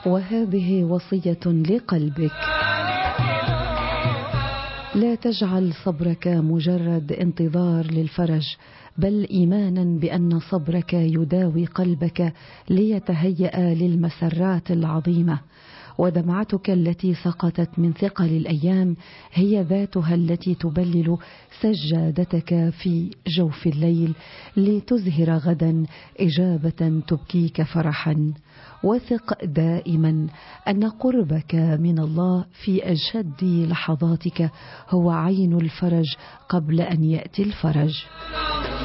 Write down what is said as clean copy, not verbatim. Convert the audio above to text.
وهذه وصية لقلبك: لا تجعل صبرك مجرد انتظار للفرج، بل إيمانا بأن صبرك يداوي قلبك ليتهيأ للمسرات العظيمة. ودمعتك التي سقطت من ثقل الأيام هي ذاتها التي تبلل سجادتك في جوف الليل لتزهر غدا إجابة تبكيك فرحا. وثق دائما أن قربك من الله في أشد لحظاتك هو عين الفرج قبل أن يأتي الفرج.